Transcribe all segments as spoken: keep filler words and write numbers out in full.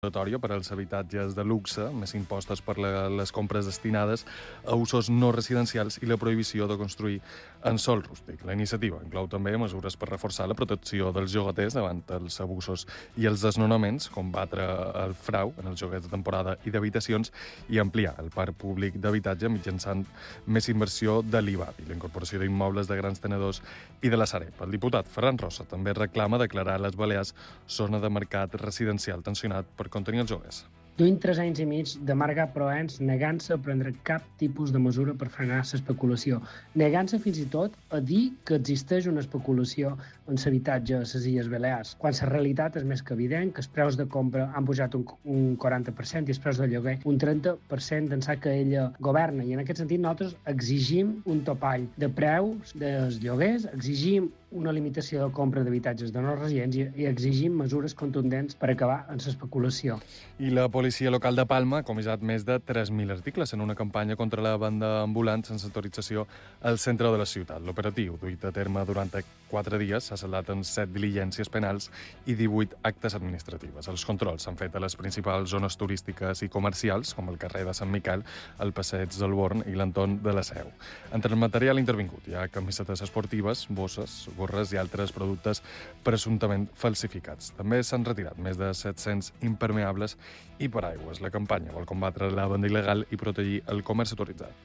moratòria per als habitatges de luxe, més impostos per la, les compres destinades a usos no residencials i la prohibició de construir en sòl rústic. La iniciativa inclou també mesures per reforçar la protecció dels llogaters davant els abusos i els desnonaments, combatre el frau en els lloguers de temporada i d'habitacions i ampliar el parc públic d'habitatge mitjançant més inversió de l'I V A i la incorporació d'immobles de grans tenedors i de la Sareb. El diputat Ferran Rossa també reclama declarar les Balears zona de mercat residencial tensionat per contenir els joves. Duim tres anys i mig d'amargar Proens negant-se a prendre cap tipus de mesura per frenar l'especulació, negant-se fins i tot a dir que existeix una especulació en l'habitatge a les Illes Balears, quan la realitat és més que evident que els preus de compra han pujat un, un quaranta per cent i els preus de lloguer un trenta per cent d'ençà que ella governa. I en aquest sentit nosaltres exigim un topall de preus dels lloguers, exigim una limitació de compra d'habitatges de no residents i exigim mesures contundents per acabar amb l'especulació. I la policia local de Palma ha comissat més de tres mil articles en una campanya contra la banda ambulant sense autorització al centre de la ciutat. L'operatiu, duit a terme durant quatre dies, s'ha saldat en set diligències penals i divuit actes administratives. Els controls s'han fet a les principals zones turístiques i comercials, com el carrer de Sant Miquel, el passeig del Born i l'entorn de la Seu. Entre el material intervingut hi ha camisetes esportives, bosses, gorres i altres productes presumptament falsificats. També s'han retirat més de set-cents impermeables i paraigües. La campanya vol combatre la venda il·legal i protegir el comerç autoritzat.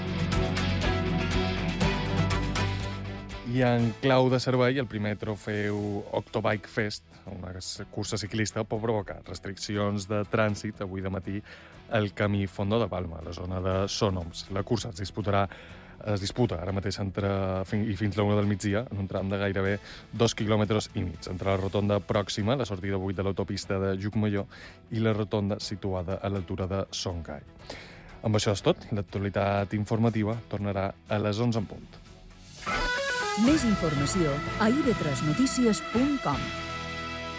I en clau de servei, el primer trofeu Octobike Fest, una cursa ciclista, pot provocar restriccions de trànsit avui de matí al camí Fondo de Palma, a la zona de Sònoms. La cursa es disputarà es disputa ara mateix entre i fins la una del migdia, en un tram de gairebé dos quilòmetres i mig, entre la rotonda pròxima, la sortida vuit de l'autopista de Llucmajor, i la rotonda situada a l'altura de Songai. Amb això és tot. L'actualitat informativa tornarà a les onze en punt. Més informació a i ve tres notícies punt com.